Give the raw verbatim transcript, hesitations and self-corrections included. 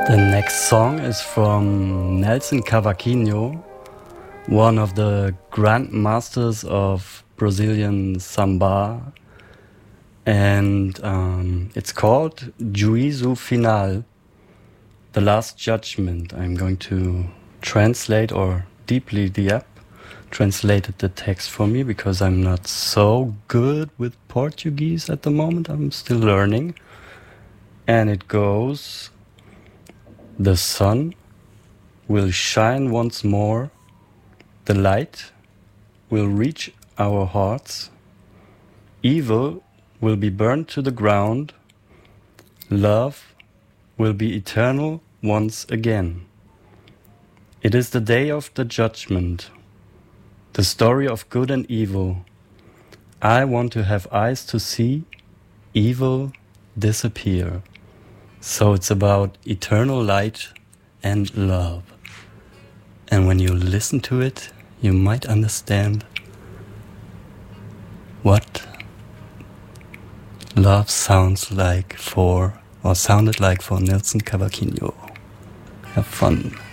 The next song is from Nelson Cavaquinho, one of the grandmasters of Brazilian samba, and um, it's called Juízo Final, The Last Judgment. I'm going to translate, or Deeply the app translated the text for me because I'm not so good with Portuguese at the moment. I'm still learning. And it goes: the sun will shine once more, the light will reach our hearts, evil will be burned to the ground, love will be eternal once again. It is the day of the judgment, the story of good and evil. I want to have eyes to see evil disappear. So it's about eternal light and love. And when you listen to it, you might understand what love sounds like for, or sounded like for Nelson Cavaquinho. Have fun.